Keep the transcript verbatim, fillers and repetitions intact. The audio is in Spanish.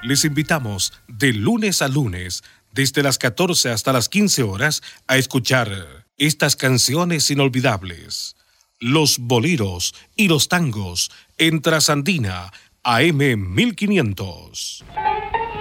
Les invitamos de lunes a lunes, desde las catorce hasta las quince horas, a escuchar estas canciones inolvidables. Los boleros y los tangos en Trasandina, A M mil quinientos.